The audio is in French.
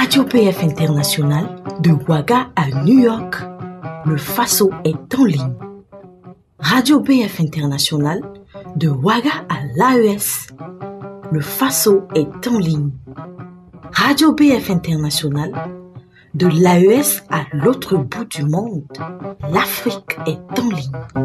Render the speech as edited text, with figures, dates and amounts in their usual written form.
Radio PF International, de Ouaga à New York, le Faso est en ligne. Radio PF International, de Ouaga à l'AES, le Faso est en ligne. Radio PF International, de l'AES à l'autre bout du monde, l'Afrique est en ligne.